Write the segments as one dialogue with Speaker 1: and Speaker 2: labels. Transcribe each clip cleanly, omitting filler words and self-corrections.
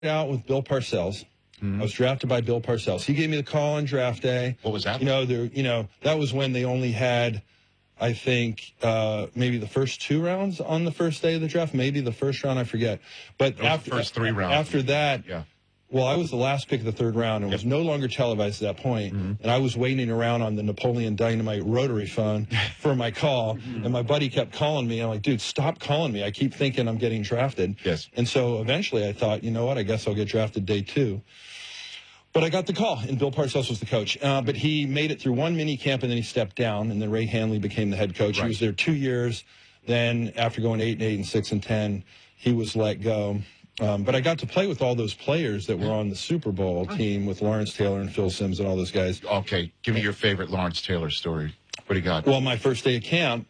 Speaker 1: out with Bill Parcells. I was drafted by Bill Parcells. He gave me the call on draft day.
Speaker 2: What was that?
Speaker 1: That was when they only had, I think, maybe the first 2 rounds on the first day of the draft, maybe the first round, I forget. But
Speaker 2: after the first 3 rounds.
Speaker 1: After that,
Speaker 2: yeah.
Speaker 1: Well, I was the last pick of the 3rd round and was no longer televised at that point. And I was waiting around on the Napoleon Dynamite rotary phone for my call. And my buddy kept calling me. I'm like, dude, stop calling me. I keep thinking I'm getting drafted.
Speaker 2: Yes.
Speaker 1: And so eventually I thought, you know what, I guess I'll get drafted day 2. But I got the call, and Bill Parcells was the coach. But he made it through 1 mini camp, and then he stepped down, and then Ray Hanley became the head coach. Right. He was there 2 years. Then after going 8-8 and 6-10, he was let go. But I got to play with all those players that were on the Super Bowl team with Lawrence Taylor and Phil Simms and all those guys.
Speaker 2: Okay, give me your favorite Lawrence Taylor story. What do you got?
Speaker 1: Well, my first day of camp,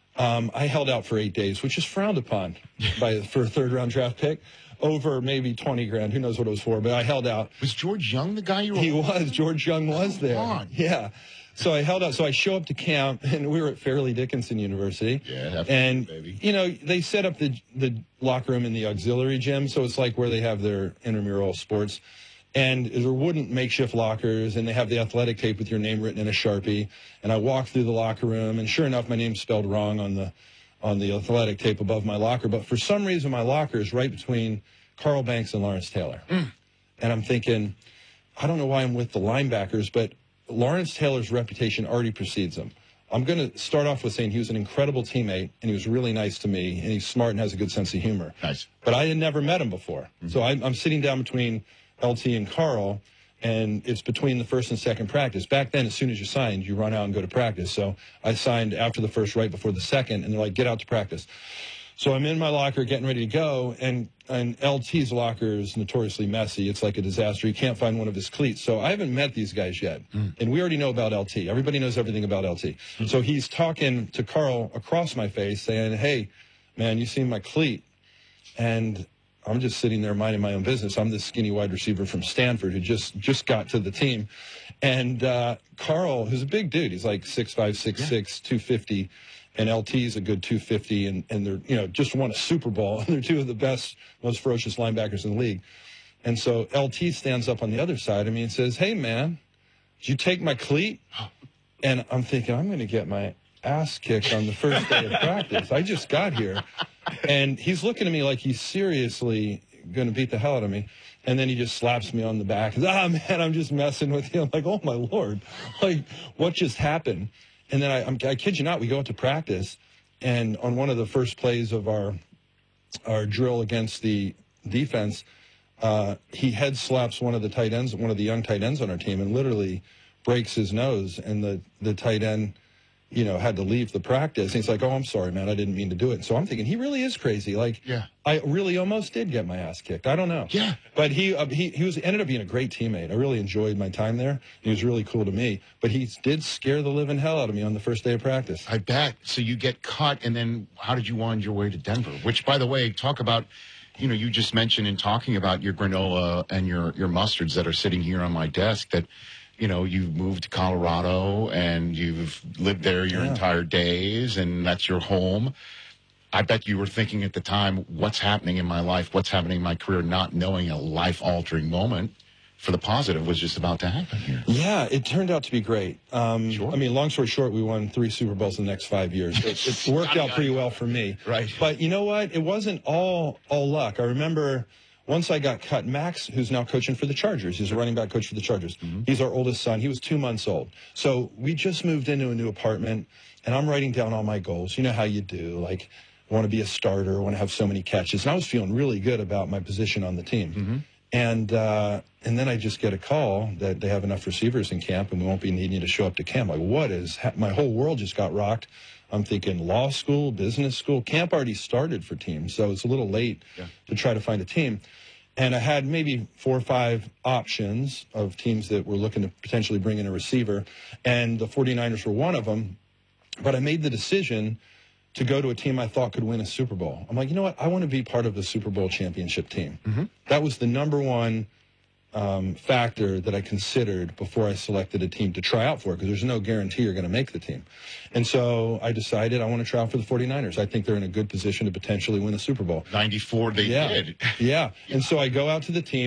Speaker 1: I held out for 8 days, which is frowned upon for a 3rd-round draft pick. Over maybe 20 grand. Who knows what it was for, but I held out.
Speaker 2: Was George Young the guy you were?
Speaker 1: He was. George Young was there.
Speaker 2: Come on.
Speaker 1: Yeah. So I held out. So I show up to camp, and we were at Fairleigh Dickinson University.
Speaker 2: Yeah,
Speaker 1: and
Speaker 2: baby.
Speaker 1: They set up the locker room in the auxiliary gym, so it's like where they have their intramural sports. And there wooden makeshift lockers, and they have the athletic tape with your name written in a Sharpie. And I walked through the locker room, and sure enough, my name's spelled wrong on the athletic tape above my locker. But for some reason, my locker is right between Carl Banks and Lawrence Taylor. And I'm thinking, I don't know why I'm with the linebackers, but Lawrence Taylor's reputation already precedes him. I'm going to start off with saying he was an incredible teammate, and he was really nice to me, and he's smart and has a good sense of humor.
Speaker 2: Nice.
Speaker 1: But I had never met him before. So I'm sitting down between LT and Carl, and it's between the first and second practice. Back then, as soon as you signed, you run out and go to practice. So I signed after the first, right before the second, and they're like, get out to practice. So I'm in my locker getting ready to go, and LT's locker is notoriously messy. It's like a disaster. He can't find one of his cleats. So I haven't met these guys yet. And we already know about LT. Everybody knows everything about LT. So he's talking to Carl across my face saying, hey, man, you seen my cleat? And I'm just sitting there minding my own business. I'm this skinny wide receiver from Stanford who just got to the team. And Carl, who's a big dude, he's like 6'5", 6'6", 250. And LT's a good 250, and they're, just won a Super Bowl, and they're 2 of the best, most ferocious linebackers in the league. And so LT stands up on the other side of me and says, hey, man, did you take my cleat? And I'm thinking, I'm going to get my ass kicked on the first day of practice. I just got here. And he's looking at me like he's seriously going to beat the hell out of me. And then he just slaps me on the back. Says, man, I'm just messing with you. I'm like, oh, my Lord. Like, what just happened? And then I kid you not, we go into practice, and on one of the first plays of our drill against the defense, he head slaps one of the tight ends, one of the young tight ends on our team, and literally breaks his nose. And the tight end, had to leave the practice. And he's like, oh, I'm sorry, man, I didn't mean to do it. And so I'm thinking, he really is crazy. Like, yeah. I really almost did get my ass kicked. I don't know.
Speaker 2: Yeah.
Speaker 1: But he ended up being a great teammate. I really enjoyed my time there. He was really cool to me. But he did scare the living hell out of me on the first day of practice.
Speaker 2: I bet. So you get cut, and then how did you wind your way to Denver? Which, by the way, talk about, you just mentioned in talking about your granola and your mustards that are sitting here on my desk that, you've moved to Colorado and you've lived there your entire days, and that's your home. I bet you were thinking at the time, what's happening in my life, what's happening in my career, not knowing a life-altering moment for the positive was just about to happen here.
Speaker 1: Yeah, it turned out to be great.
Speaker 2: Sure.
Speaker 1: I mean, long story short, we won 3 Super Bowls in the next 5 years. It worked out pretty well for me.
Speaker 2: Right.
Speaker 1: But you know what? It wasn't all luck. I remember once I got cut, Max, who's now coaching for the Chargers, he's a running back coach for the Chargers. He's our oldest son. He was 2 months old. So we just moved into a new apartment, and I'm writing down all my goals. You know how you do, like, I want to be a starter, I want to have so many catches. And I was feeling really good about my position on the team. And then I just get a call that they have enough receivers in camp and we won't be needing you to show up to camp. Like, what is my whole world just got rocked. I'm thinking law school, business school. Camp already started for teams, so it's a little late to try to find a team. And I had maybe 4 or 5 options of teams that were looking to potentially bring in a receiver, and the 49ers were one of them. But I made the decision to go to a team I thought could win a Super Bowl. I'm like, you know what? I want to be part of the Super Bowl championship team. That was the #1 factor that I considered before I selected a team to try out for, because there's no guarantee you're going to make the team. And so I decided I want to try out for the 49ers. I think they're in a good position to potentially win the Super Bowl.
Speaker 2: 94, they did.
Speaker 1: Yeah. And so I go out to the team.